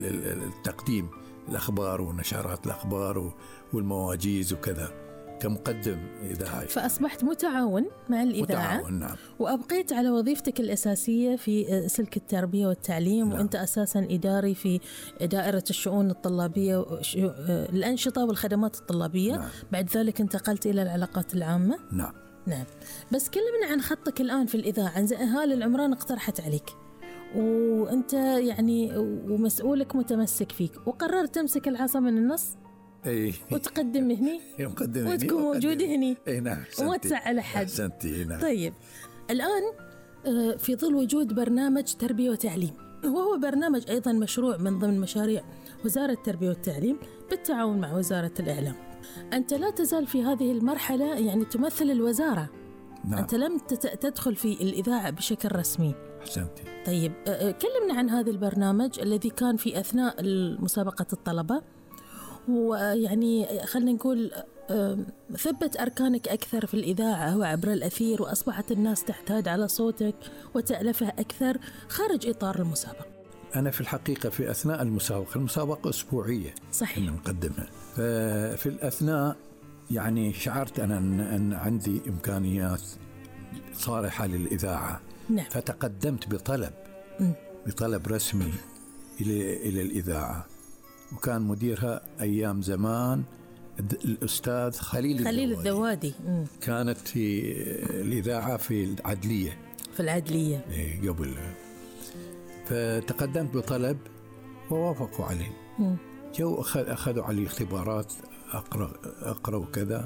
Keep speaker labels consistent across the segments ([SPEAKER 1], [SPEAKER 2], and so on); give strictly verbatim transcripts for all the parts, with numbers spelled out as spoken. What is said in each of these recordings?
[SPEAKER 1] التقديم الأخبار ونشرات الأخبار والمواجيز وكذا كمقدم إذاعي.
[SPEAKER 2] فأصبحت متعاون مع الإذاعة.
[SPEAKER 1] متعاون، نعم.
[SPEAKER 2] وأبقيت على وظيفتك الأساسية في سلك التربية والتعليم. نعم. وأنت أساسا إداري في دائرة الشؤون الطلابية، الأنشطة والخدمات الطلابية. نعم. بعد ذلك انتقلت إلى العلاقات العامة.
[SPEAKER 1] نعم.
[SPEAKER 2] نعم. بس كلمنا عن خطك الآن في الإذاعة. هالي العمران اقترحت عليك وأنت يعني ومسؤولك متمسك فيك، وقررت تمسك العصا من النص.
[SPEAKER 1] أي.
[SPEAKER 2] وتقدم هني وتكون موجود هني.
[SPEAKER 1] أي نعم.
[SPEAKER 2] وما تسأل أحد.
[SPEAKER 1] سنتي. نعم.
[SPEAKER 2] طيب الآن في ظل وجود برنامج تربية وتعليم، وهو برنامج أيضا مشروع من ضمن مشاريع وزارة التربية والتعليم بالتعاون مع وزارة الإعلام، أنت لا تزال في هذه المرحلة يعني تمثل الوزارة. نعم. أنت لم تدخل في الإذاعة بشكل رسمي.
[SPEAKER 1] أحسنتي.
[SPEAKER 2] طيب كلمنا عن هذا البرنامج الذي كان في أثناء مسابقة الطلبة، ويعني خلينا نقول ثبت أركانك أكثر في الإذاعة وعبر الأثير، وأصبحت الناس تحتاج على صوتك وتألفه أكثر خارج إطار المسابقة.
[SPEAKER 1] أنا في الحقيقة في أثناء المسابقة المسابقة أسبوعية.
[SPEAKER 2] صحيح.
[SPEAKER 1] نقدمها في الأثناء يعني شعرت أنا أن عندي إمكانيات صالحة للإذاعة.
[SPEAKER 2] نعم.
[SPEAKER 1] فتقدمت بطلب م. بطلب رسمي إلى إلى الإذاعة، وكان مديرها أيام زمان الأستاذ خليل
[SPEAKER 2] خليل الذوادي. م.
[SPEAKER 1] كانت في الإذاعة في العدلية.
[SPEAKER 2] في العدلية.
[SPEAKER 1] إيه قبل. فتقدمت بطلب ووافقوا عليه. م. جو أخذوا علي اختبارات أقرأ أقرأ وكذا،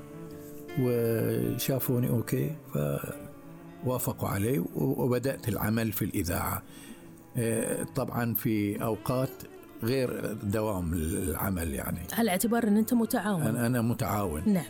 [SPEAKER 1] وشافوني أوكي فوافقوا عليه وبدأت العمل في الإذاعة. طبعا في أوقات غير دوام العمل يعني،
[SPEAKER 2] على اعتبار أن أنت متعاون.
[SPEAKER 1] أنا متعاون.
[SPEAKER 2] نعم.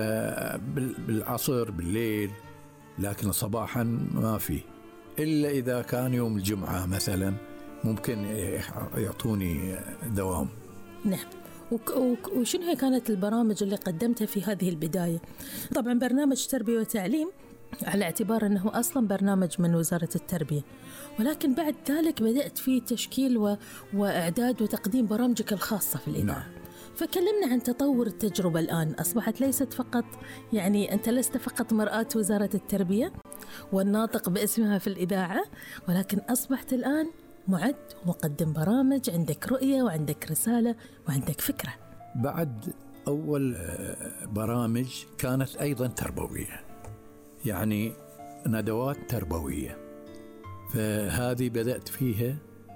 [SPEAKER 1] فبالعصر بالليل، لكن صباحا ما في، إلا إذا كان يوم الجمعة مثلا ممكن يعطوني دوام.
[SPEAKER 2] نعم. وشنو هي كانت البرامج اللي قدمتها في هذه البداية؟ طبعا برنامج تربية وتعليم على اعتبار أنه أصلا برنامج من وزارة التربية، ولكن بعد ذلك بدأت في تشكيل و... وإعداد وتقديم برامجك الخاصة في الإذاعة. نعم. فكلمنا عن تطور التجربة الآن. أصبحت ليست فقط يعني أنت لست فقط مرآة وزارة التربية والناطق باسمها في الإذاعة، ولكن أصبحت الآن معد ومقدم برامج، عندك رؤية وعندك رسالة وعندك فكرة.
[SPEAKER 1] بعد أول برامج كانت أيضا تربوية، يعني ندوات تربوية، فهذه بدأت فيها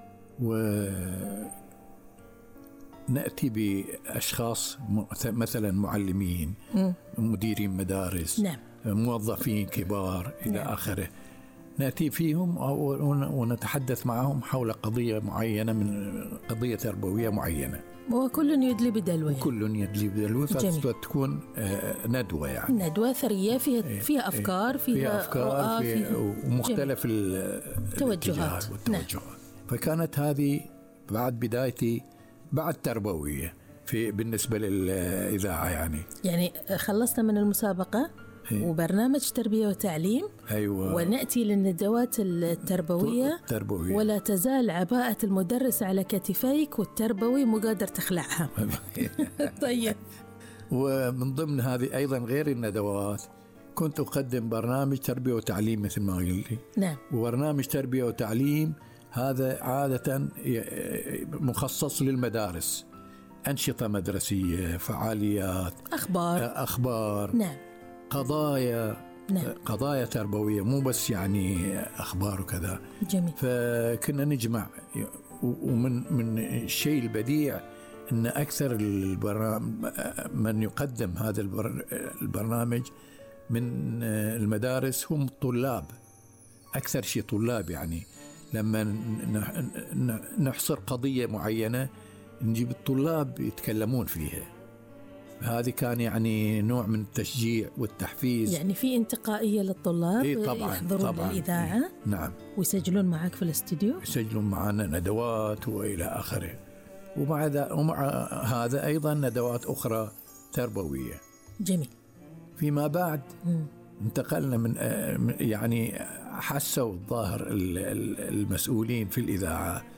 [SPEAKER 1] ونأتي بأشخاص مثلا معلمين، م. مديرين مدارس.
[SPEAKER 2] نعم.
[SPEAKER 1] موظفين كبار إلى نعم. آخره، نأتي فيهم ونتحدث معهم حول قضية معينة، من قضية تربوية معينة،
[SPEAKER 2] وكل يدلي بدلوه.
[SPEAKER 1] وكل يدلي بدلوه، فتكون ندوة يعني
[SPEAKER 2] ندوة ثرية فيها فيها أفكار فيها,
[SPEAKER 1] فيها أفكار
[SPEAKER 2] فيها
[SPEAKER 1] فيها ومختلف التوجهات والتوجهات. نعم. فكانت هذه بعد بدايتي بعد تربوية في بالنسبة للإذاعة يعني.
[SPEAKER 2] يعني خلصنا من المسابقة وبرنامج تربية وتعليم.
[SPEAKER 1] أيوة.
[SPEAKER 2] ونأتي للندوات التربوية.
[SPEAKER 1] التربوية.
[SPEAKER 2] ولا تزال عباءة المدرس على كتفيك والتربوي مو قادر تخلعها. طيب.
[SPEAKER 1] ومن ضمن هذه أيضا غير الندوات كنت أقدم برنامج تربية وتعليم مثل ما قلت.
[SPEAKER 2] نعم.
[SPEAKER 1] وبرنامج تربية وتعليم هذا عادة مخصص للمدارس، أنشطة مدرسية، فعاليات،
[SPEAKER 2] أخبار
[SPEAKER 1] أخبار.
[SPEAKER 2] نعم.
[SPEAKER 1] قضايا.
[SPEAKER 2] نعم.
[SPEAKER 1] قضايا تربوية، مو بس يعني أخبار وكذا.
[SPEAKER 2] جميل.
[SPEAKER 1] فكنا نجمع، ومن من الشيء البديع أن أكثر البرامج من يقدم هذا البرنامج من المدارس هم الطلاب، أكثر شيء طلاب يعني. لما نحصر قضية معينة نجيب الطلاب يتكلمون فيها، هذه كان يعني نوع من التشجيع والتحفيز.
[SPEAKER 2] يعني في انتقائية للطلاب.
[SPEAKER 1] إيه طبعاً
[SPEAKER 2] يحضرون
[SPEAKER 1] طبعاً
[SPEAKER 2] الإذاعة.
[SPEAKER 1] إيه نعم.
[SPEAKER 2] ويسجلون معك في الاستوديو.
[SPEAKER 1] يسجلون معنا ندوات وإلى آخره. ومع, ومع هذا أيضا ندوات أخرى تربوية.
[SPEAKER 2] جميل.
[SPEAKER 1] فيما بعد
[SPEAKER 2] م.
[SPEAKER 1] انتقلنا من يعني حسوا الظاهر المسؤولين في الإذاعة